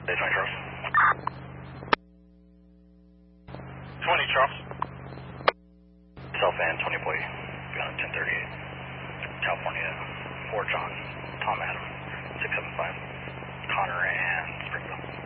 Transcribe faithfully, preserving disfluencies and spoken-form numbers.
Day twenty, Charles. twenty, Charles. Self and twenty boy. Gun ten thirty-eight. California. four John. Tom Adam. six seven five. Connor and Springville.